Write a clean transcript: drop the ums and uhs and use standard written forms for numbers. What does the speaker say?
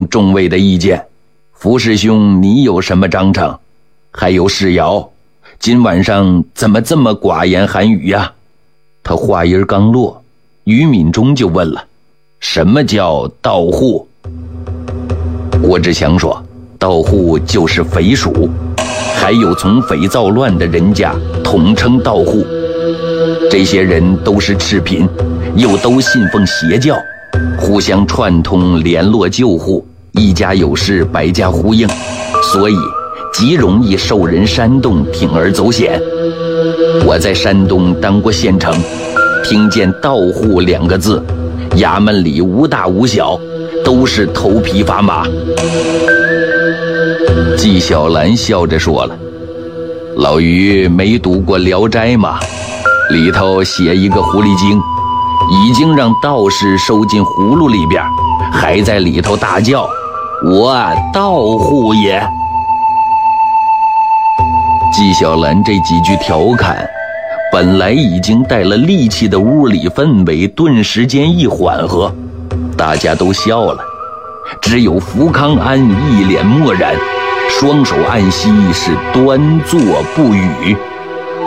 众位的意见。福师兄，你有什么章程？还有世尧，今晚上怎么这么寡言寒语呀？他话音刚落，于敏中就问了：什么叫盗户？郭志强说：盗户就是匪属，还有从匪造乱的人家统称盗户。这些人都是赤贫，又都信奉邪教，互相串通联络救护，一家有事百家呼应，所以极容易受人煽动铤而走险。我在山东当过县城，听见盗户2个字，衙门里无大无小都是头皮发麻。纪晓岚笑着说了：老于没读过《聊斋》吗？里头写一个狐狸精，已经让道士收进葫芦里边，还在里头大叫：我盗户也。纪晓岚这几句调侃，本来已经带了戾气的屋里氛围顿时间一缓和，大家都笑了，只有福康安一脸漠然，双手按膝，是端坐不语。